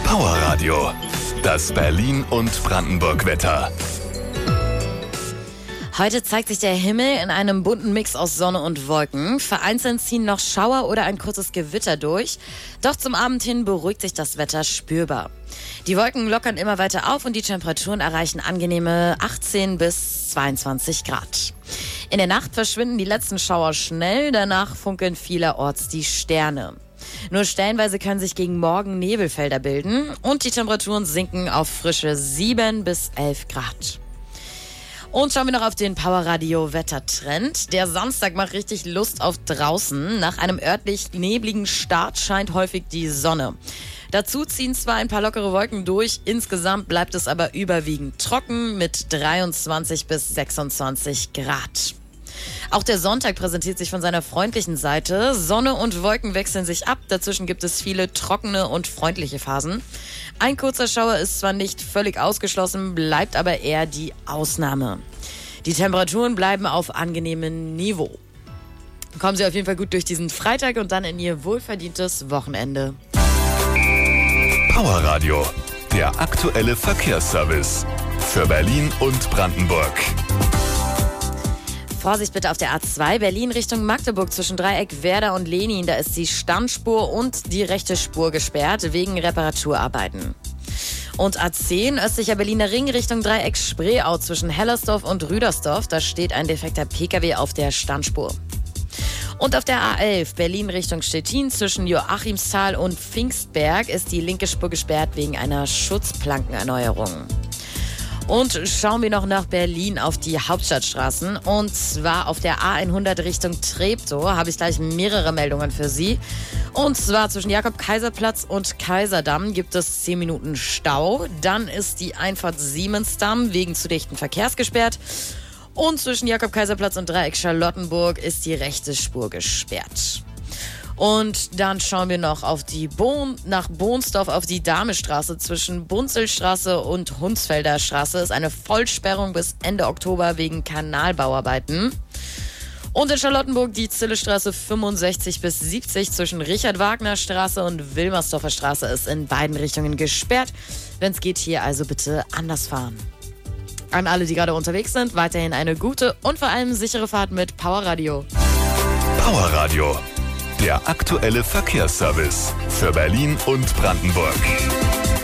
Power Radio, das Berlin und Brandenburg-Wetter. Heute zeigt sich der Himmel in einem bunten Mix aus Sonne und Wolken. Vereinzelt ziehen noch Schauer oder ein kurzes Gewitter durch. Doch zum Abend hin beruhigt sich das Wetter spürbar. Die Wolken lockern immer weiter auf und die Temperaturen erreichen angenehme 18 bis 22 Grad. In der Nacht verschwinden die letzten Schauer schnell, danach funkeln vielerorts die Sterne. Nur stellenweise können sich gegen Morgen Nebelfelder bilden und die Temperaturen sinken auf frische 7 bis 11 Grad. Und schauen wir noch auf den Power Radio Wettertrend. Der Samstag macht richtig Lust auf draußen. Nach einem örtlich nebligen Start scheint häufig die Sonne. Dazu ziehen zwar ein paar lockere Wolken durch, insgesamt bleibt es aber überwiegend trocken mit 23 bis 26 Grad. Auch der Sonntag präsentiert sich von seiner freundlichen Seite. Sonne und Wolken wechseln sich ab. Dazwischen gibt es viele trockene und freundliche Phasen. Ein kurzer Schauer ist zwar nicht völlig ausgeschlossen, bleibt aber eher die Ausnahme. Die Temperaturen bleiben auf angenehmem Niveau. Kommen Sie auf jeden Fall gut durch diesen Freitag und dann in Ihr wohlverdientes Wochenende. Power Radio, der aktuelle Verkehrsservice für Berlin und Brandenburg. Vorsicht bitte auf der A2 Berlin Richtung Magdeburg zwischen Dreieck Werder und Lenin. Da ist die Standspur und die rechte Spur gesperrt wegen Reparaturarbeiten. Und A10 östlicher Berliner Ring Richtung Dreieck Spreeau zwischen Hellersdorf und Rüdersdorf. Da steht ein defekter Pkw auf der Standspur. Und auf der A11 Berlin Richtung Stettin zwischen Joachimsthal und Pfingstberg ist die linke Spur gesperrt wegen einer Schutzplankenerneuerung. Und schauen wir noch nach Berlin auf die Hauptstadtstraßen. Und zwar auf der A100 Richtung Treptow habe ich gleich mehrere Meldungen für Sie. Und zwar zwischen Jakob-Kaiser-Platz und Kaiserdamm gibt es 10 Minuten Stau. Dann ist die Einfahrt Siemensdamm wegen zu dichten Verkehrs gesperrt. Und zwischen Jakob-Kaiser-Platz und Dreieck Charlottenburg ist die rechte Spur gesperrt. Und dann schauen wir noch auf nach Bohnsdorf auf die Damestraße. Zwischen Bunzelstraße und Hunsfelder Straße ist eine Vollsperrung bis Ende Oktober wegen Kanalbauarbeiten. Und in Charlottenburg die Zillestraße 65 bis 70 zwischen Richard-Wagner-Straße und Wilmersdorfer Straße ist in beiden Richtungen gesperrt. Wenn es geht, hier also bitte anders fahren. An alle, die gerade unterwegs sind, weiterhin eine gute und vor allem sichere Fahrt mit Power Radio. Power Radio, der aktuelle Verkehrsservice für Berlin und Brandenburg.